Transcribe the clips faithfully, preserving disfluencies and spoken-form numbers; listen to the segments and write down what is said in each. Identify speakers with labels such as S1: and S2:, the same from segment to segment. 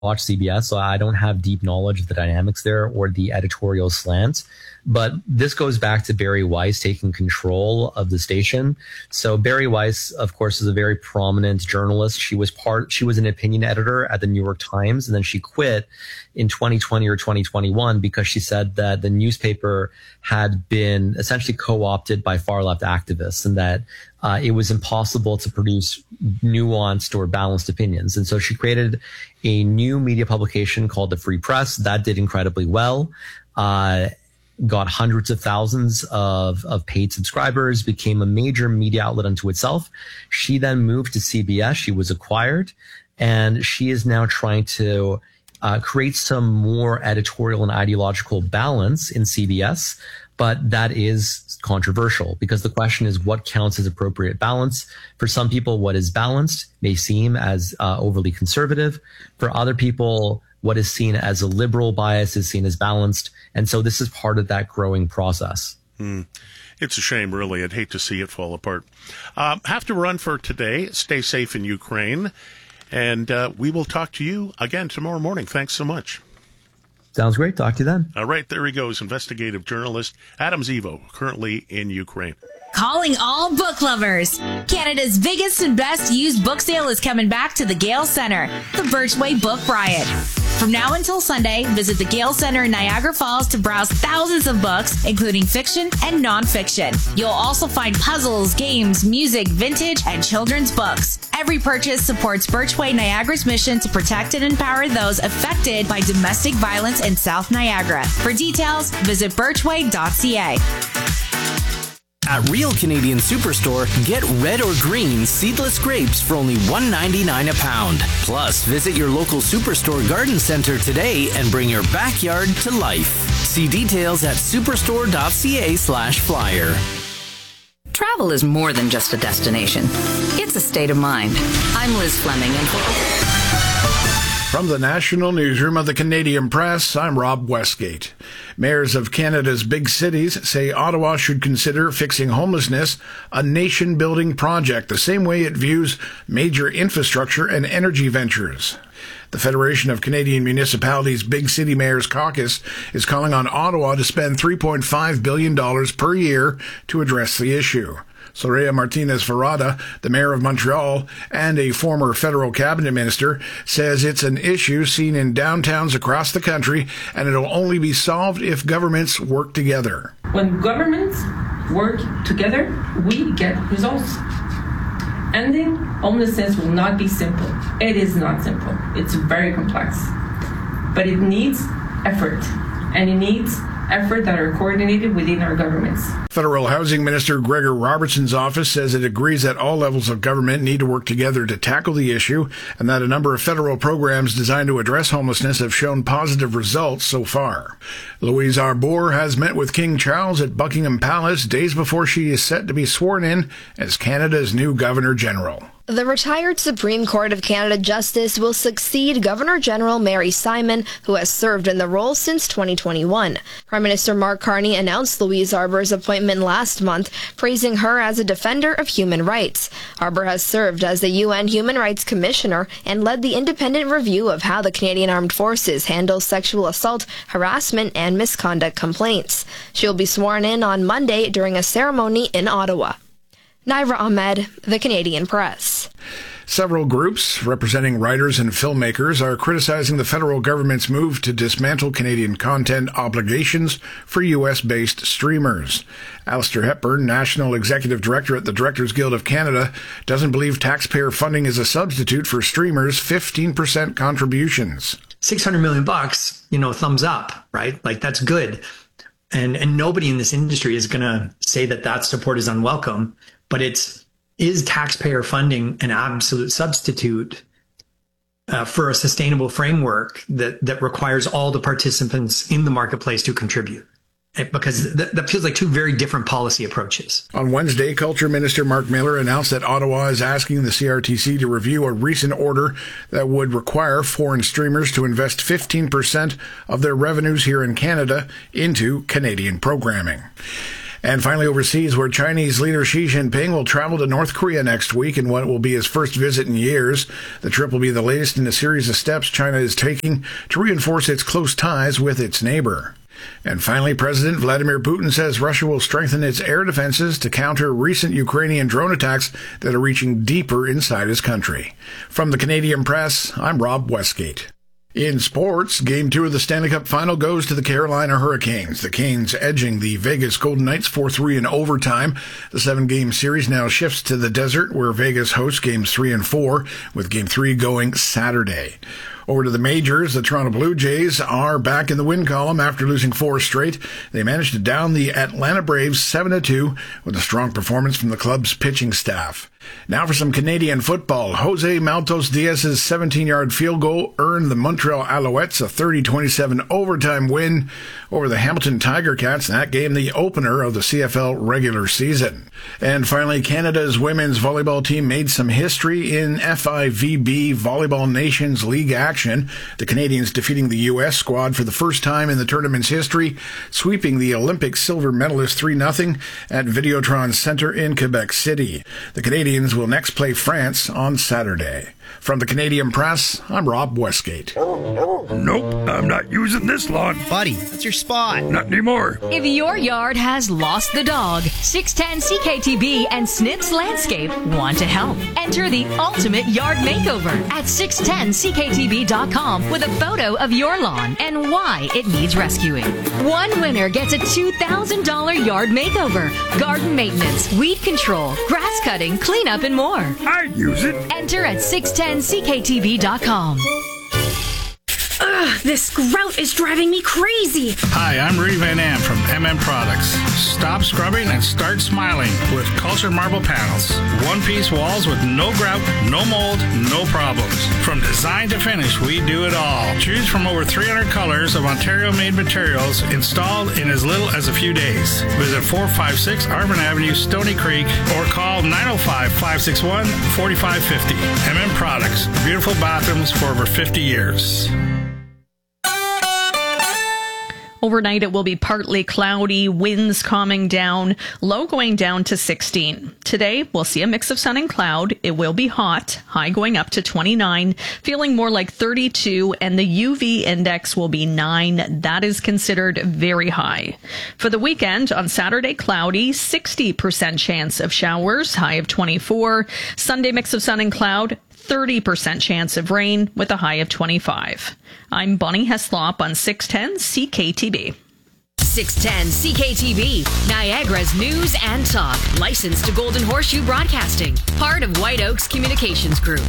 S1: watch C B S, so I don't have deep knowledge of the dynamics there or the editorial slant. But this goes back to Bari Weiss taking control of the station. So Bari Weiss, of course, is a very prominent journalist. She was part, she was an opinion editor at the New York Times, and then she quit in twenty twenty or twenty twenty-one because she said that the newspaper had been essentially co-opted by far left activists, and that uh, it was impossible to produce nuanced or balanced opinions. And so she created a new media publication called the Free Press that did incredibly well. Uh, got hundreds of thousands of, of paid subscribers, became a major media outlet unto itself. She then moved to C B S. She was acquired, and she is now trying to uh, create some more editorial and ideological balance in C B S. But that is controversial because the question is what counts as appropriate balance. For some people, what is balanced may seem as uh, overly conservative. For other people, what is seen as a liberal bias is seen as balanced. And so this is part of that growing process.
S2: Hmm. It's a shame, really. I'd hate to see it fall apart. Um, have to run for today. Stay safe in Ukraine. And uh, we will talk to you again tomorrow morning. Thanks so much.
S1: Sounds great. Talk to you then.
S2: All right. There he goes. Investigative journalist Adam Zivo, currently in Ukraine.
S3: Calling all book lovers. Canada's biggest and best used book sale is coming back to the Gale Centre, the Birchway Book Riot. From now until Sunday, visit the Gale Centre in Niagara Falls to browse thousands of books, including fiction and nonfiction. You'll also find puzzles, games, music, vintage, and children's books. Every purchase supports Birchway Niagara's mission to protect and empower those affected by domestic violence in South Niagara. For details, visit birchway dot c a.
S4: At Real Canadian Superstore, get red or green seedless grapes for only one ninety-nine a pound. Plus, visit your local Superstore garden center today and bring your backyard to life. See details at superstore dot c a slash flyer.
S5: Travel is more than just a destination. It's a state of mind. I'm Liz Fleming, and
S6: from the National Newsroom of the Canadian Press, I'm Rob Westgate. Mayors of Canada's big cities say Ottawa should consider fixing homelessness a nation-building project, the same way it views major infrastructure and energy ventures. The Federation of Canadian Municipalities Big City Mayors Caucus is calling on Ottawa to spend three point five billion dollars per year to address the issue. Soraya Martinez-Farada, the mayor of Montreal and a former federal cabinet minister, says it's an issue seen in downtowns across the country, and it'll only be solved if governments work together.
S7: When governments work together, we get results. Ending homelessness will not be simple. It is not simple. It's very complex. But it needs effort, and it needs effort that are coordinated within our governments.
S6: Federal Housing Minister Gregor Robertson's office says it agrees that all levels of government need to work together to tackle the issue, and that a number of federal programs designed to address homelessness have shown positive results so far. Louise Arbour has met with King Charles at Buckingham Palace days before she is set to be sworn in as Canada's new Governor-General.
S8: The retired Supreme Court of Canada Justice will succeed Governor-General Mary Simon, who has served in the role since twenty twenty-one. Prime Minister Mark Carney announced Louise Arbour's appointment last month, praising her as a defender of human rights. Arbour has served as the U N Human Rights Commissioner and led the independent review of how the Canadian Armed Forces handles sexual assault, harassment, and misconduct complaints. She'll be sworn in on Monday during a ceremony in Ottawa. Naira Ahmed, The Canadian Press.
S6: Several groups representing writers and filmmakers are criticizing the federal government's move to dismantle Canadian content obligations for U S-based streamers. Alistair Hepburn, National Executive Director at the Directors Guild of Canada, doesn't believe taxpayer funding is a substitute for streamers' fifteen percent contributions.
S9: six hundred million bucks, you know, thumbs up, right? Like, that's good. And and nobody in this industry is going to say that that support is unwelcome. But it's, is taxpayer funding an absolute substitute uh, for a sustainable framework that, that requires all the participants in the marketplace to contribute? Because that, that feels like two very different policy approaches.
S6: On Wednesday, Culture Minister Mark Miller announced that Ottawa is asking the C R T C to review a recent order that would require foreign streamers to invest fifteen percent of their revenues here in Canada into Canadian programming. And finally, overseas, where Chinese leader Xi Jinping will travel to North Korea next week in what will be his first visit in years. The trip will be the latest in a series of steps China is taking to reinforce its close ties with its neighbor. And finally, President Vladimir Putin says Russia will strengthen its air defenses to counter recent Ukrainian drone attacks that are reaching deeper inside his country. From the Canadian Press, I'm Rob Westgate. In sports, Game two of the Stanley Cup Final goes to the Carolina Hurricanes. The Canes edging the Vegas Golden Knights four three in overtime. The seven-game series now shifts to the desert, where Vegas hosts Games three and four, with Game three going Saturday. Over to the majors, the Toronto Blue Jays are back in the win column after losing four straight. They managed to down the Atlanta Braves seven to two with a strong performance from the club's pitching staff. Now for some Canadian football. Jose Maltos Diaz's seventeen-yard field goal earned the Montreal Alouettes a thirty twenty-seven overtime win over the Hamilton Tiger Cats, in that game the opener of the C F L regular season. And finally, Canada's women's volleyball team made some history in F I V B Volleyball Nations League action. The Canadians defeating the U S squad for the first time in the tournament's history, sweeping the Olympic silver medalist three nothing at Videotron Center in Quebec City. The Canadians will next play France on Saturday. From the Canadian Press, I'm Rob Westgate.
S10: Nope, I'm not using this lawn.
S11: Buddy, that's your spot.
S10: Not anymore.
S3: If your yard has lost the dog, six ten C K T B and Snitz Landscape want to help. Enter the ultimate yard makeover at six ten C K T B dot com with a photo of your lawn and why it needs rescuing. One winner gets a two thousand dollars yard makeover, garden maintenance, weed control, grass cutting, cleanup, and more.
S10: I'd use it.
S3: Enter at six ten C K T B dot com.
S12: Ugh, this grout is driving me crazy.
S13: Hi, I'm Rudy Van Am from M M Products. Stop scrubbing and start smiling with Cultured Marble Panels. One-piece walls with no grout, no mold, no problems. From design to finish, we do it all. Choose from over three hundred colors of Ontario-made materials installed in as little as a few days. Visit four five six Arvin Avenue, Stony Creek, or call nine oh five, five six one, four five five oh. M M Products. Beautiful bathrooms for over fifty years.
S14: Overnight, it will be partly cloudy, winds calming down, low going down to sixteen. Today, we'll see a mix of sun and cloud. It will be hot, high going up to twenty-nine, feeling more like thirty-two, and the U V index will be nine. That is considered very high. For the weekend, on Saturday, cloudy, sixty percent chance of showers, high of twenty-four. Sunday, mix of sun and cloud, thirty percent chance of rain with a high of twenty-five. I'm Bonnie Heslop on six ten C K T B.
S3: six ten C K T B, Niagara's news and talk. Licensed to Golden Horseshoe Broadcasting. Part of White Oaks Communications Group.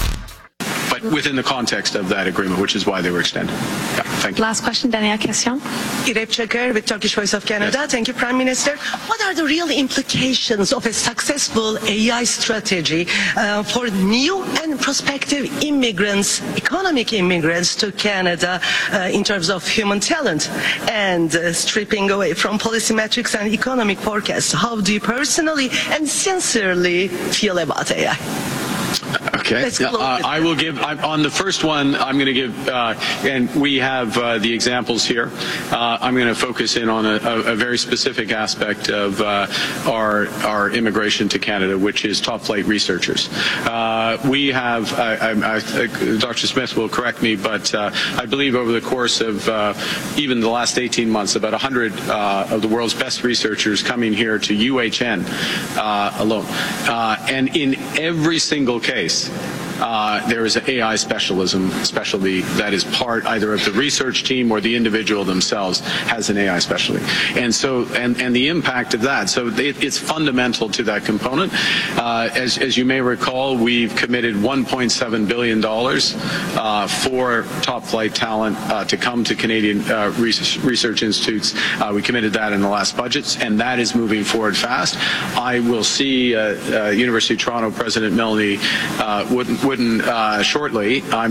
S15: But within the context of that agreement, which is why they were extended. Yeah, thank you.
S16: Last question, dernière question. Irep Checker with Turkish Voice of Canada. Yes. Thank you, Prime Minister. What are the real implications of a successful A I strategy uh, for new and prospective immigrants, economic immigrants to Canada uh, in terms of human talent and uh, stripping away from policy metrics and economic forecasts? How do you personally and sincerely feel about A I?
S15: Okay. Uh, I will give, I'm, on the first one, I'm going to give, uh, and we have uh, the examples here. Uh, I'm going to focus in on a, a, a very specific aspect of uh, our, our immigration to Canada, which is top flight researchers. Uh, we have, I, I, I, Doctor Smith will correct me, but uh, I believe over the course of uh, even the last eighteen months, about one hundred uh, of the world's best researchers coming here to U H N uh, alone. Uh, and in every single case, Uh, there is an A I specialism, specialty that is part either of the research team or the individual themselves has an A I specialty. And so, and, and the impact of that, so it, it's fundamental to that component. Uh, as, as you may recall, we've committed one point seven billion dollars uh, for top flight talent uh, to come to Canadian uh, research, research institutes. Uh, we committed that in the last budgets, and that is moving forward fast. I will see uh, uh, University of Toronto President Melanie uh, Wooden, Wooden uh, shortly. I'm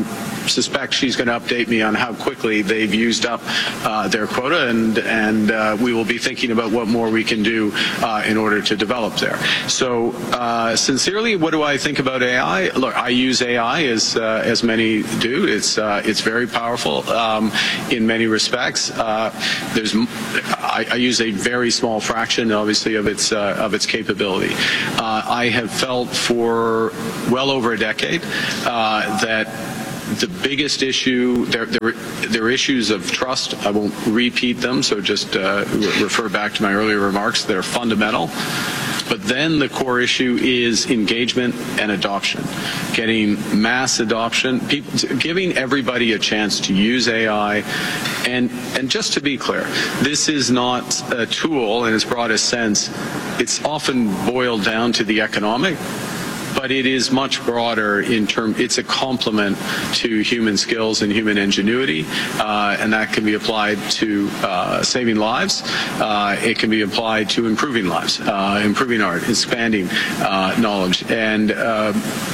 S15: suspect she's going to update me on how quickly they've used up uh, their quota, and and uh, we will be thinking about what more we can do uh, in order to develop there. So, uh, sincerely, what do I think about A I? Look, I use A I as uh, as many do. It's uh, it's very powerful um, in many respects. Uh, there's I, I use a very small fraction, obviously, of its uh, of its capability. Uh, I have felt for well over a decade uh, that the biggest issue, there, there, there are issues of trust. I won't repeat them, so just uh, re- refer back to my earlier remarks. They're fundamental. But then the core issue is engagement and adoption, getting mass adoption, people, giving everybody a chance to use A I. And, and just to be clear, this is not a tool in its broadest sense. It's often boiled down to the economic, but it is much broader in term. It's a complement to human skills and human ingenuity, uh, and that can be applied to uh, saving lives. Uh, it can be applied to improving lives, uh, improving art, expanding uh, knowledge, and. Uh,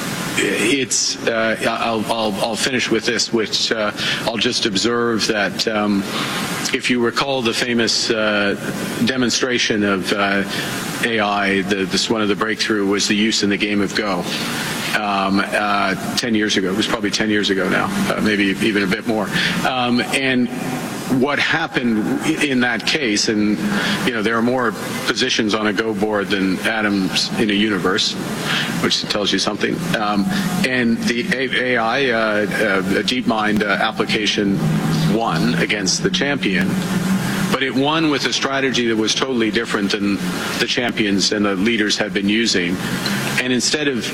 S15: It's. Uh, I'll, I'll. I'll finish with this, which uh, I'll just observe that um, if you recall the famous uh, demonstration of uh, A I, the, this one of the breakthrough was the use in the game of Go. Um, uh, ten years ago. It was probably ten years ago now, uh, maybe even a bit more. Um, and what happened in that case, and you know, there are more positions on a Go board than atoms in a universe, which tells you something. Um, and the A I, uh, uh, DeepMind uh, application won against the champion. But it won with a strategy that was totally different than the champions and the leaders had been using. And instead of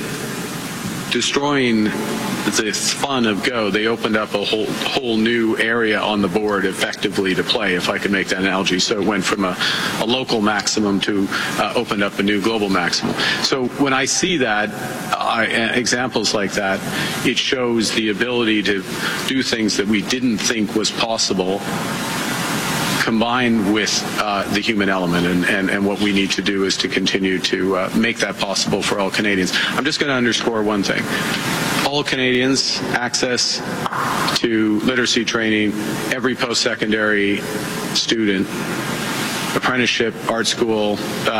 S15: destroying the fun of Go, they opened up a whole whole new area on the board effectively to play, if I could make that analogy. So it went from a, a local maximum to uh, opened up a new global maximum. So when I see that, uh, examples like that, it shows the ability to do things that we didn't think was possible, combined with uh, the human element, and, and, and what we need to do is to continue to uh, make that possible for all Canadians. I'm just going to underscore one thing. All Canadians access to literacy training, every post-secondary student, apprenticeship, art school,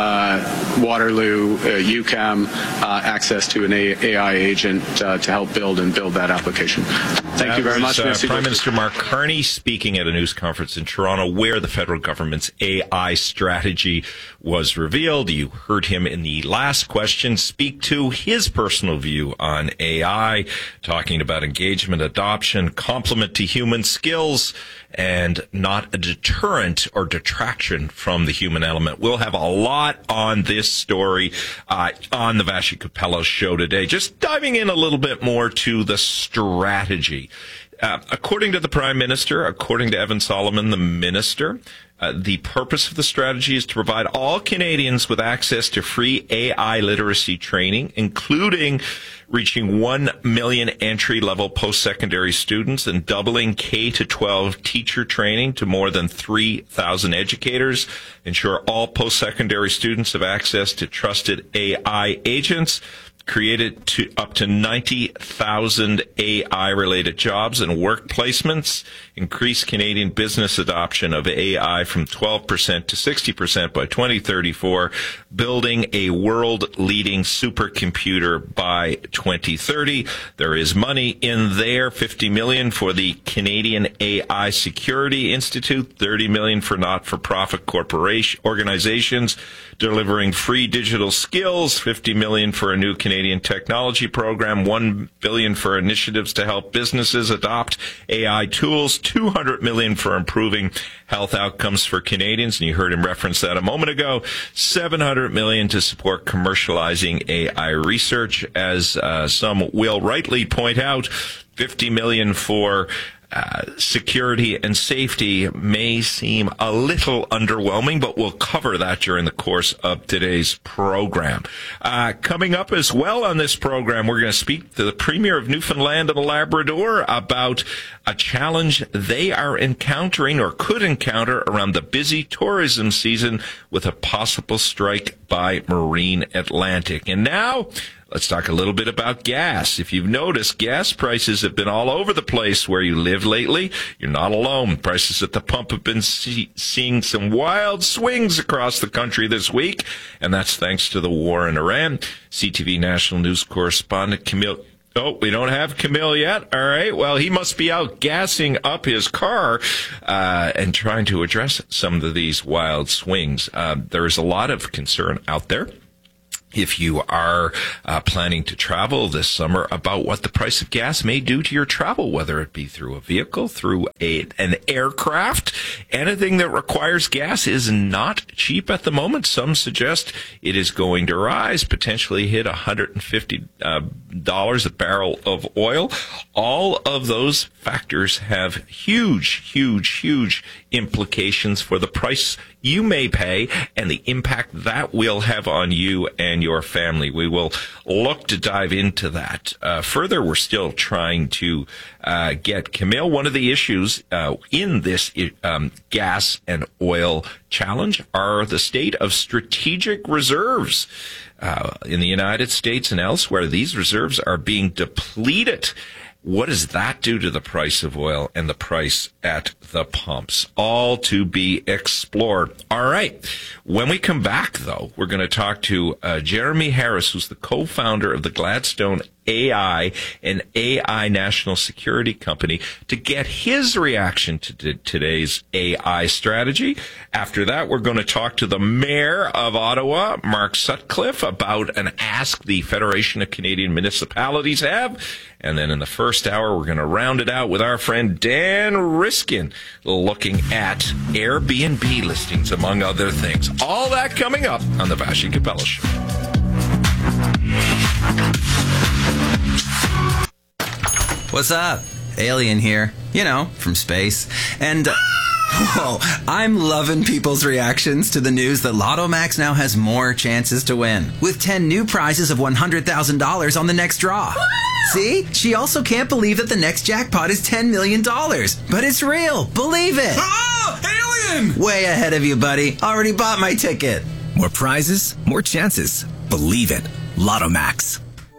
S15: uh, Waterloo, uh, U QAM, uh, access to an A I agent uh, to help build and build that application. Thank
S11: that
S15: you very
S11: was,
S15: much.
S11: Uh, Prime Minister Mark Carney speaking at a news conference in Toronto where the federal government's A I strategy was revealed. You heard him in the last question speak to his personal view on A I, talking about engagement, adoption, complement to human skills, and not a deterrent or detraction from the human element. We'll have a lot on this story uh, on the Vassy Capello show today. Just diving in a little bit more to the strategy. Uh, according to the Prime Minister, according to Evan Solomon, the Minister, uh, the purpose of the strategy is to provide all Canadians with access to free A I literacy training, including reaching one million entry-level post-secondary students and doubling K to twelve teacher training to more than three thousand educators, ensure all post-secondary students have access to trusted A I agents, created to up to ninety thousand A I-related jobs and work placements, increase Canadian business adoption of A I from twelve percent to sixty percent by twenty thirty-four, building a world-leading supercomputer by twenty thirty. There is money in there, fifty million dollars for the Canadian A I Security Institute, thirty million dollars for not-for-profit corporation organizations delivering free digital skills, fifty million dollars for a new Canadian technology program, one billion dollars for initiatives to help businesses adopt A I tools, two hundred million dollars for improving health outcomes for Canadians, and you heard him reference that a moment ago, seven hundred million dollars to support commercializing A I research, as uh, some will rightly point out, fifty million dollars for Uh, security and safety may seem a little underwhelming, but we'll cover that during the course of today's program. Uh, coming up as well on this program, we're going to speak to the Premier of Newfoundland and Labrador about a challenge they are encountering or could encounter around the busy tourism season with a possible strike by Marine Atlantic. And now, Let's talk a little bit about gas. If you've noticed, gas prices have been all over the place where you live lately. You're not alone. Prices at the pump have been see- seeing some wild swings across the country this week, and that's thanks to the war in Iran. C T V National News correspondent Camille... Oh, we don't have Camille yet. All right. Well, he must be out gassing up his car uh, and trying to address some of these wild swings. Uh, there is a lot of concern out there, if you are uh, planning to travel this summer, about what the price of gas may do to your travel, whether it be through a vehicle, through a, an aircraft. Anything that requires gas is not cheap at the moment. Some suggest it is going to rise, potentially hit one hundred fifty dollars uh, a barrel of oil. All of those factors have huge, huge, huge implications for the price you may pay and the impact that will have on you and your family. We will look to dive into that. Uh, further, we're still trying to uh, get Camille. One of the issues uh, in this um, gas and oil challenge are the state of strategic reserves. Uh, in the United States and elsewhere, these reserves are being depleted. What does that do to the price of oil and the price at the pumps? All to be explored. All right. When we come back, though, we're going to talk to uh, Jeremy Harris, who's the co-founder of the Gladstone A I, an A I national security company, to get his reaction to t- today's A I strategy. After that, we're going to talk to the mayor of Ottawa, Mark Sutcliffe, about an ask the Federation of Canadian Municipalities have. And then in the first hour, we're going to round it out with our friend Dan Riskin, looking at Airbnb listings, among other things. All that coming up on the Vassy Capella Show.
S17: What's up? Alien here. You know, from space. And, uh, whoa, I'm loving people's reactions to the news that Lotto Max now has more chances to win, with ten new prizes of one hundred thousand dollars on the next draw. See? She also can't believe that the next jackpot is ten million dollars. But it's real. Believe it.
S18: Oh, alien!
S17: Way ahead of you, buddy. Already bought my ticket.
S18: More prizes, more chances. Believe it. Lotto Max.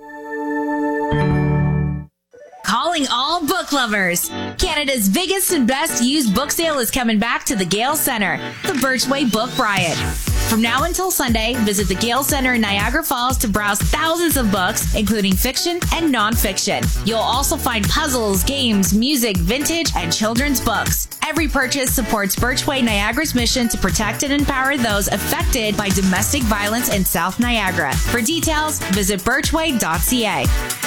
S3: Calling all book lovers. Canada's biggest and best used book sale is coming back to the Gale Centre, the Birchway Book Riot. From now until Sunday, visit the Gale Centre in Niagara Falls to browse thousands of books, including fiction and nonfiction. You'll also find puzzles, games, music, vintage, and children's books. Every purchase supports Birchway Niagara's mission to protect and empower those affected by domestic violence in South Niagara. For details, visit birchway dot c a.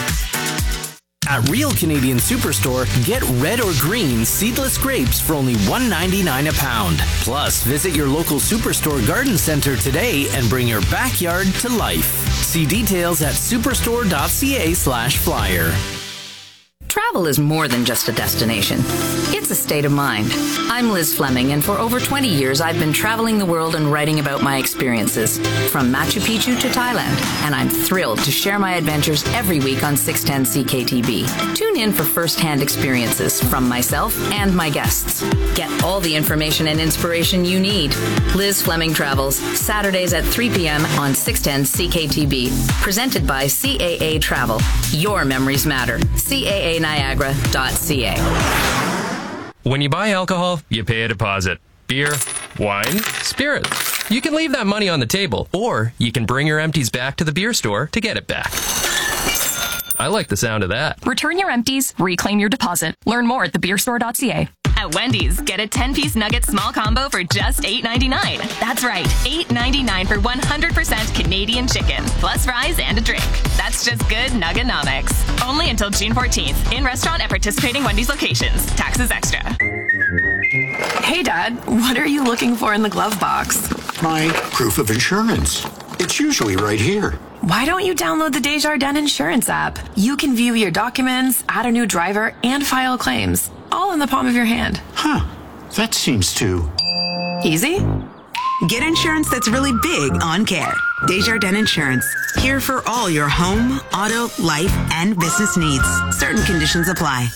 S4: At Real Canadian Superstore, get red or green seedless grapes for only one ninety-nine a pound. Plus, visit your local Superstore garden center today and bring your backyard to life. See details at superstore dot c a slash flyer.
S5: Travel is more than just a destination. It's a state of mind. I'm Liz Fleming, and for over twenty years, I've been traveling the world and writing about my experiences, from Machu Picchu to Thailand, and I'm thrilled to share my adventures every week on six ten C K T B. Tune in for first-hand experiences from myself and my guests. Get all the information and inspiration you need. Liz Fleming Travels, Saturdays at three p.m. on six ten C K T B. Presented by C A A Travel. Your memories matter. C A A Niagara dot c a.
S19: When you buy alcohol, you pay a deposit. Beer, wine, spirits. You can leave that money on the table, or you can bring your empties back to the beer store to get it back. I like the sound of that.
S20: Return your empties, reclaim your deposit. Learn more at the beer store dot c a. At Wendy's, get a ten-piece nugget small combo for just eight ninety-nine. That's right, eight ninety-nine for one hundred percent Canadian chicken, plus fries and a drink. That's just good nuggenomics. Only until June fourteenth, in restaurant at participating Wendy's locations. Taxes extra.
S21: Hey, Dad, what are you looking for in the glove box?
S22: My proof of insurance. It's usually right here.
S21: Why don't you download the Desjardins Insurance app? You can view your documents, add a new driver, and file claims, all in the palm of your hand.
S22: Huh. That seems too...
S21: easy?
S23: Get insurance that's really big on care. Desjardins Insurance. Here for all your home, auto, life, and business needs. Certain conditions apply.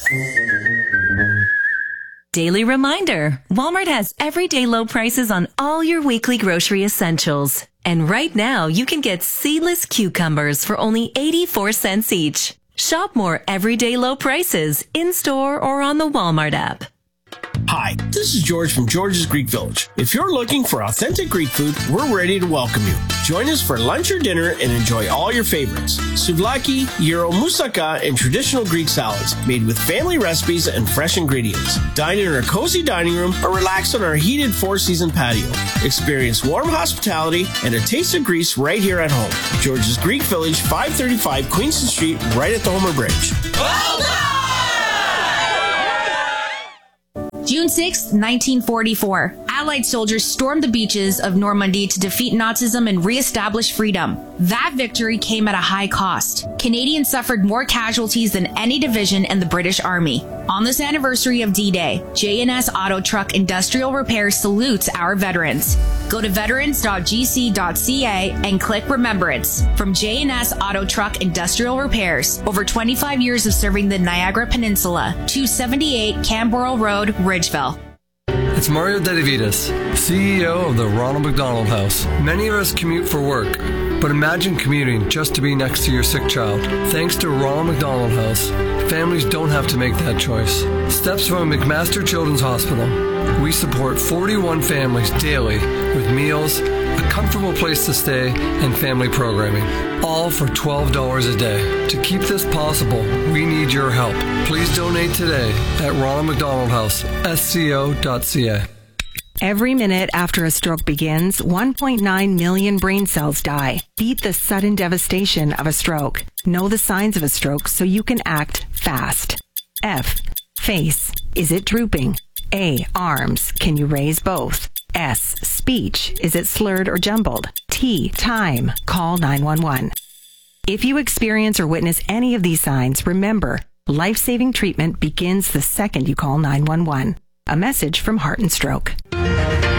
S24: Daily reminder. Walmart has everyday low prices on all your weekly grocery essentials.
S1: And right now, you can get seedless cucumbers for only eighty-four cents each. Shop more everyday low prices in-store or on the Walmart app.
S2: Hi, this is George from George's Greek Village. If you're looking for authentic Greek food, we're ready to welcome you. Join us for lunch or dinner and enjoy all your favorites. Souvlaki, gyro, moussaka, and traditional Greek salads made with family recipes and fresh ingredients. Dine in our cozy dining room or relax on our heated four-season patio. Experience warm hospitality and a taste of Greece right here at home. George's Greek Village, five thirty-five Queenston Street, right at the Homer Bridge.
S3: Well done! June sixth, nineteen forty-four. Allied soldiers stormed the beaches of Normandy to defeat Nazism and reestablish freedom. That victory came at a high cost. Canadians suffered more casualties than any division in the British Army. On this anniversary of D-Day, J N S Auto Truck Industrial Repair salutes our veterans. Go to veterans dot g c dot c a and click Remembrance. From J N S Auto Truck Industrial Repairs, over twenty-five years of serving the Niagara Peninsula, two seventy-eight Canberra Road, Ridgeville.
S7: It's Mario Dedivitas, C E O of the Ronald McDonald House. Many of us commute for work, but imagine commuting just to be next to your sick child. Thanks to Ronald McDonald House, families don't have to make that choice. Steps from McMaster Children's Hospital. We support forty-one families daily with meals, a comfortable place to stay, and family programming. All for twelve dollars a day. To keep this possible, we need your help. Please donate today at Ronald McDonald House, S C O dot C A.
S24: Every minute after a stroke begins, one point nine million brain cells die. Beat the sudden devastation of a stroke. Know the signs of a stroke so you can act fast. F. Face. Is it drooping? A. Arms. Can you raise both? S. Speech. Is it slurred or jumbled? T. Time. Call nine one one. If you experience or witness any of these signs, remember, life-saving treatment begins the second you call nine one one. A message from Heart and Stroke.